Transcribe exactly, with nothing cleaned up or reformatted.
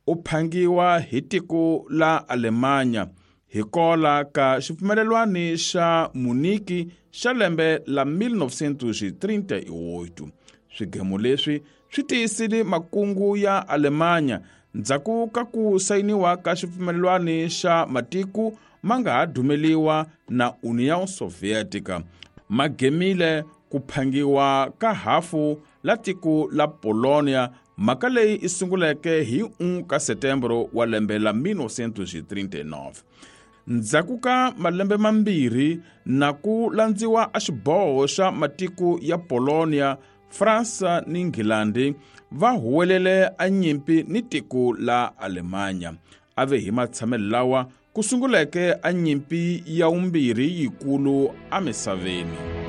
u phangiwa hi tiko la Alemanya hi kola ka xipfumelelwani xa Munich xa lembe la mille neuf cent trente-oito. Swigemo leswi swi tiyisile makungu ya Alemanya ndzhaku ka ku sayiniwa ka xipfumelelwani xa matiko ma nga ha dumeliwa na Union Sovietica. Ma gemile ku phangiwa ka hafu la tiko la Polonia, mhaka leyi i sunguleke hi n'we ka Setembro wa lembe la mille neuf cent trente-nove. Ndzhaku ka malembe mambirhi na ku landziwa a xiboho xa matiko ya Polonia, France ni Ngilandi va huwelele a nyimpi ni tiko la Alemanya. Ave hi matshamelo lawa ku sunguleke a nyimpi ya vumbirhi yikulu emisaveni.